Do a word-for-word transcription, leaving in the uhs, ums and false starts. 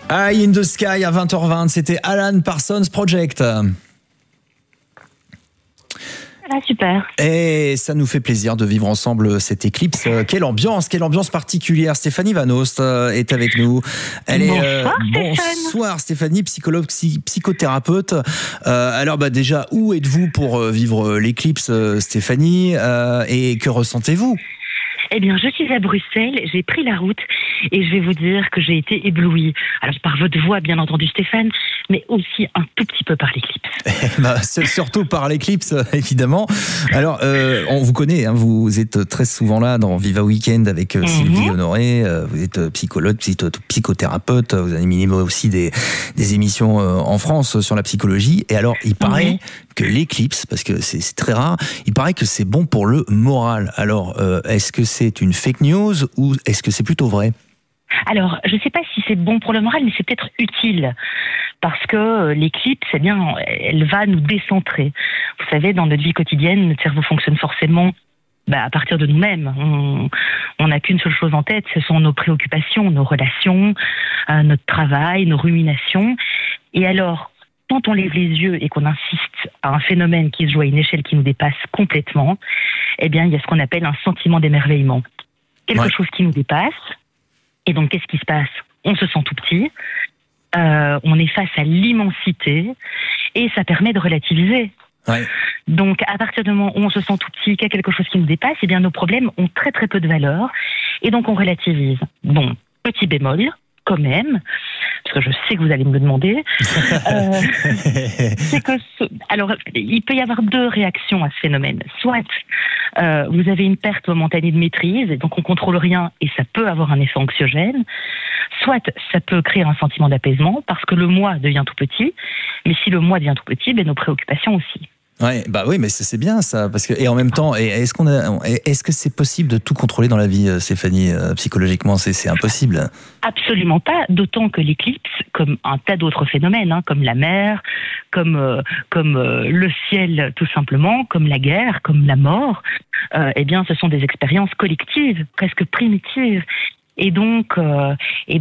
Eye in the Sky à vingt heures vingt, c'était Alan Parsons Project. Ah, super. Et ça nous fait plaisir de vivre ensemble cette éclipse. Euh, quelle ambiance, quelle ambiance particulière. Stéphanie Van Oost euh, est avec nous. Elle Bonsoir, est, euh, Stéphane. bonsoir Stéphanie, psychologue, psy, psychothérapeute. Euh, alors bah déjà, où êtes-vous pour euh, vivre l'éclipse, euh, Stéphanie, euh, et que ressentez-vous? Eh bien, je suis à Bruxelles, j'ai pris la route et je vais vous dire que j'ai été éblouie. Alors, par votre voix, bien entendu, Stéphane, mais aussi un tout petit peu par l'éclipse. bah, surtout par l'éclipse, évidemment. Alors, euh, on vous connaît, hein, vous êtes très souvent là dans Viva Weekend avec euh, mm-hmm. Sylvie Honoré, euh, vous êtes psychologue, psychothérapeute, vous animez aussi des, des émissions euh, en France sur la psychologie. Et alors, il paraît mm-hmm. que l'éclipse, parce que c'est très rare, il paraît que c'est bon pour le moral. Alors, euh, est-ce que c'est une fake news ou est-ce que c'est plutôt vrai? Alors, je ne sais pas si c'est bon pour le moral, mais c'est peut-être utile. Parce que l'éclipse, eh bien, elle va nous décentrer. Vous savez, dans notre vie quotidienne, notre cerveau fonctionne forcément bah, à partir de nous-mêmes. On n'a qu'une seule chose en tête, ce sont nos préoccupations, nos relations, euh, notre travail, nos ruminations. Et alors, quand on lève les yeux et qu'on insiste à un phénomène qui se joue à une échelle qui nous dépasse complètement, eh bien, il y a ce qu'on appelle un sentiment d'émerveillement. Quelque ouais. chose qui nous dépasse. Et donc, qu'est-ce qui se passe? On se sent tout petit, euh, on est face à l'immensité, et ça permet de relativiser. Ouais. Donc, à partir du moment où on se sent tout petit, qu'il y a quelque chose qui nous dépasse, eh bien, nos problèmes ont très très peu de valeur, et donc on relativise. Bon, petit bémol, quand même, parce que je sais que vous allez me le demander, euh, c'est que, ce, alors, il peut y avoir deux réactions à ce phénomène. Soit euh, vous avez une perte momentanée de maîtrise, et donc on contrôle rien, et ça peut avoir un effet anxiogène. Soit ça peut créer un sentiment d'apaisement, parce que le moi devient tout petit, mais si le moi devient tout petit, ben nos préoccupations aussi. Ouais, bah oui, mais c'est bien ça, parce que et en même temps, est-ce qu'on a, est-ce que c'est possible de tout contrôler dans la vie, Stéphanie, euh, psychologiquement, c'est c'est impossible. Absolument pas, d'autant que l'éclipse, comme un tas d'autres phénomènes, hein, comme la mer, comme euh, comme euh, le ciel tout simplement, comme la guerre, comme la mort, euh, eh bien, ce sont des expériences collectives, presque primitives, et donc, euh, et